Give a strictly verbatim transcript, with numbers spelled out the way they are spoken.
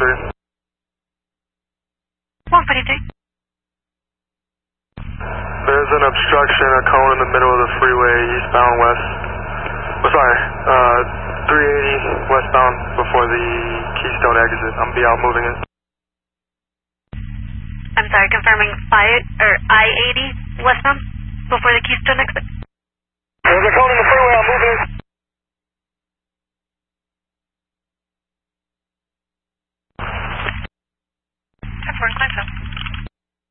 clear. one forty-three. There's an obstruction, a cone in the middle of the freeway, eastbound west. Oh, sorry, uh, three eighty westbound before the Keystone exit. I'm be out moving it. I'm sorry, confirming five or I eighty westbound before the Keystone exit. There's a cone in the freeway. I'm